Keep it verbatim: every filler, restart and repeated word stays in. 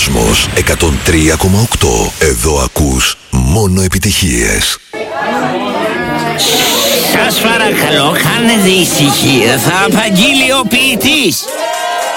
Κόσμος εκατόν τρία κόμμα οκτώ. Εδώ ακούς μόνο επιτυχίες. Σας παρακαλώ, κάνετε ησυχία, θα απαγγείλει ο ποιητής.